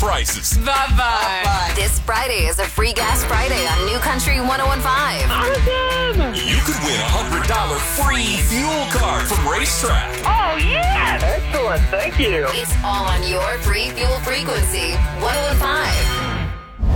prices. Bye-bye. This Friday is a free gas Friday on New Country 101.5. Awesome. You could win a $100 free fuel card from Racetrack. Oh, yeah. Excellent. Thank you. It's all on your free fuel frequency, 101.5.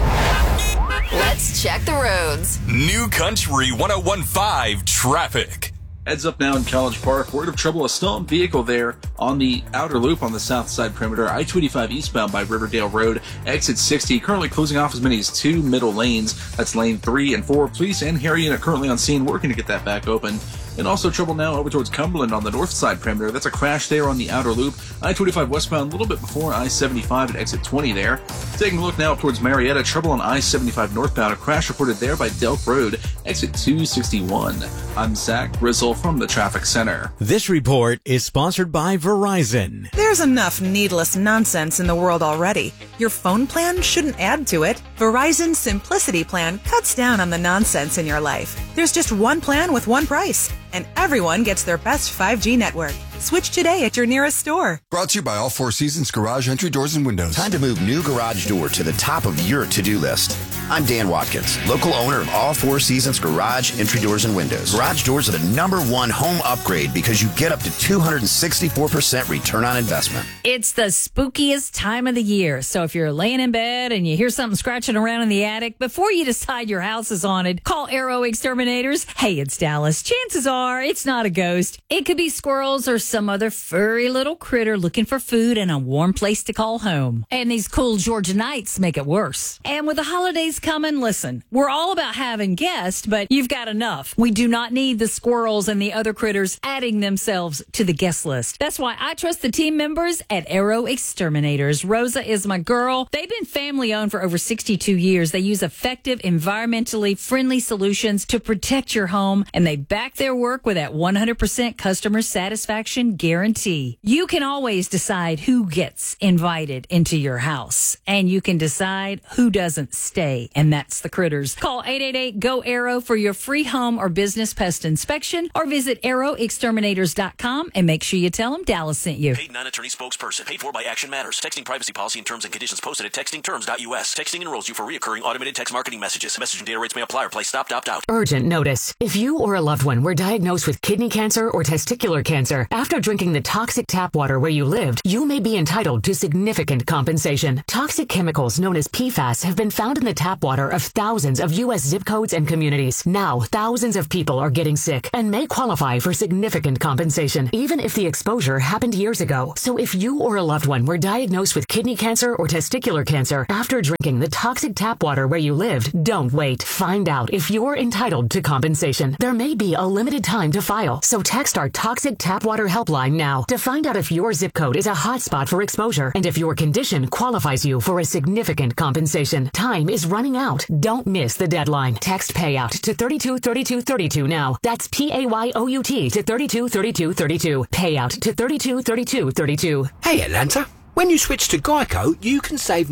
Let's check the roads. New Country 101.5 traffic. Heads up now in College Park. Word of trouble, a stolen vehicle there on the outer loop on the south side perimeter. I-285 eastbound by Riverdale Road, exit 60. Currently closing off as many as 2 middle lanes. That's lane 3 and 4. Police and Harry unit currently on scene working to get that back open. And also trouble now over towards Cumberland on the north side perimeter. That's a crash there on the outer loop. I-25 westbound a little bit before I-75 at exit 20 there. Taking a look now up towards Marietta. Trouble on I-75 northbound. A crash reported there by Delk Road, exit 261. I'm Zach Grizzle from the Traffic Center. This report is sponsored by Verizon. There's enough needless nonsense in the world already. Your phone plan shouldn't add to it. Verizon's Simplicity Plan cuts down on the nonsense in your life. There's just one plan with one price, and everyone gets their best 5G network. Switch today at your nearest store. Brought to you by All Four Seasons Garage Entry Doors and Windows. Time to move new garage door to the top of your to-do list. I'm Dan Watkins, local owner of All Four Seasons Garage Entry Doors and Windows. Garage doors are the #1 home upgrade because you get up to 264% return on investment. It's the spookiest time of the year. So if you're laying in bed and you hear something scratching around in the attic, before you decide your house is haunted, call Arrow Exterminators. Hey, it's Dallas. Chances are it's not a ghost. It could be squirrels or some other furry little critter looking for food and a warm place to call home. And these cool Georgia nights make it worse. And with the holidays coming, listen, we're all about having guests, but you've got enough. We do not need the squirrels and the other critters adding themselves to the guest list. That's why I trust the team members at Arrow Exterminators. Rosa is my girl. They've been family owned for over 62 years. They use effective, environmentally friendly solutions to protect your home, and they back their work with that 100% customer satisfaction guarantee. You can always decide who gets invited into your house, and you can decide who doesn't stay, and that's the critters. Call 888-GO-ARROW for your free home or business pest inspection, or visit arrowexterminators.com and make sure you tell them Dallas sent you. Paid non-attorney spokesperson. Paid for by Action Matters. Texting privacy policy and terms and conditions posted at textingterms.us. Texting enrolls you for reoccurring automated text marketing messages. Message and data rates may apply or play stopped, opt out. Urgent notice. If you or a loved one were diagnosed with kidney cancer or testicular cancer after drinking the toxic tap water where you lived, you may be entitled to significant compensation. Toxic chemicals known as PFAS have been found in the tap water of thousands of U.S. zip codes and communities. Now, thousands of people are getting sick and may qualify for significant compensation, even if the exposure happened years ago. So if you or a loved one were diagnosed with kidney cancer or testicular cancer after drinking the toxic tap water where you lived, don't wait. Find out if you're entitled to compensation. There may be a limited time to file, so text our toxic tap water helpline now to find out if your zip code is a hotspot for exposure and if your condition qualifies you for a significant compensation. Time is running out. Don't miss the deadline. Text payout to 323232 now. That's PAYOUT to 323232. Payout to 323232. Hey Atlanta, when you switch to Geico, you can save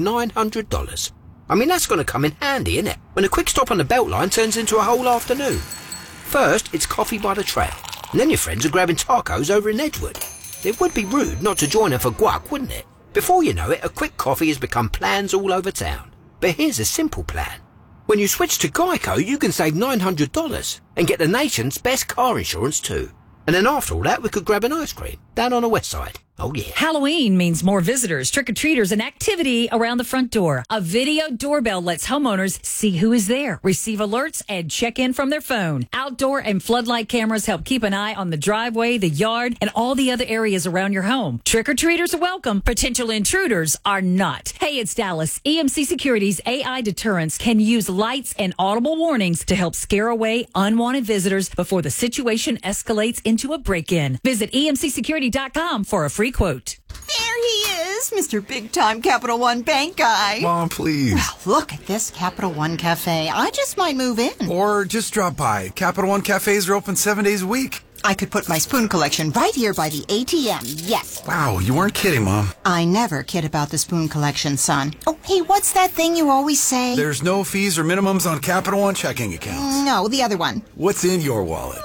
$900. I mean, that's going to come in handy, innit? When a quick stop on the Beltline turns into a whole afternoon. First, it's coffee by the trail, and then your friends are grabbing tacos over in Edgewood. It would be rude not to join them for guac, wouldn't it? Before you know it, a quick coffee has become plans all over town. But here's a simple plan. When you switch to Geico, you can save $900 and get the nation's best car insurance too. And then after all that, we could grab an ice cream down on the west side. Oh, yeah. Halloween means more visitors, trick-or-treaters, and activity around the front door. A video doorbell lets homeowners see who is there, receive alerts, and check in from their phone. Outdoor and floodlight cameras help keep an eye on the driveway, the yard, and all the other areas around your home. Trick-or-treaters are welcome. Potential intruders are not. Hey, it's Dallas. EMC Security's AI deterrence can use lights and audible warnings to help scare away unwanted visitors before the situation escalates into a break-in. Visit emcsecurity.com for a free quote. There he is, Mr. Big-Time Capital One Bank guy. Mom, please. Well, look at this Capital One Cafe. I just might move in. Or just drop by. Capital One Cafes are open 7 days a week. I could put my spoon collection right here by the ATM, yes. Wow, you weren't kidding, Mom. I never kid about the spoon collection, son. Oh, hey, what's that thing you always say? There's no fees or minimums on Capital One checking accounts. No, the other one. What's in your wallet? Oh,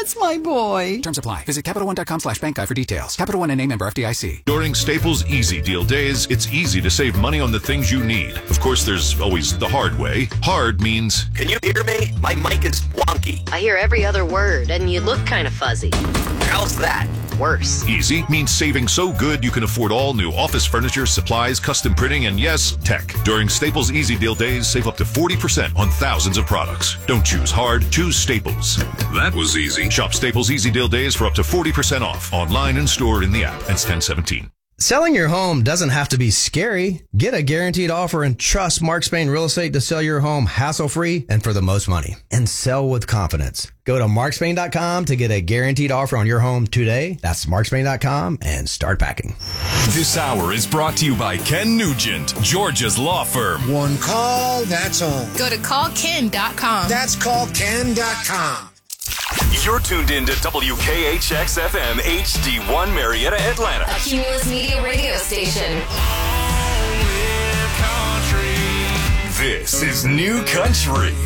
That's my boy. Terms apply. Visit CapitalOne.com/bank guide for details. Capital One N.A. member FDIC. During Staples Easy Deal Days, it's easy to save money on the things you need. Of course, there's always the hard way. Hard means... Can you hear me? My mic is wonky. I hear every other word, and you look kind of fuzzy. How's that? Worse. Easy means saving so good you can afford all new office furniture, supplies, custom printing, and yes, tech. During Staples Easy Deal Days, save up to 40% on thousands of products. Don't choose hard, choose Staples. That was easy. Shop Staples Easy Deal Days for up to 40% off. Online and store in the app. It's 10/17. Selling your home doesn't have to be scary. Get a guaranteed offer and trust Mark Spain Real Estate to sell your home hassle-free and for the most money. And sell with confidence. Go to markspain.com to get a guaranteed offer on your home today. That's markspain.com and start packing. This hour is brought to you by Ken Nugent, Georgia's law firm. One call, that's all. Go to callken.com. That's callken.com. You're tuned in to WKHX-FM HD1 Marietta, Atlanta. A Cumulus Media radio station. This is New Country.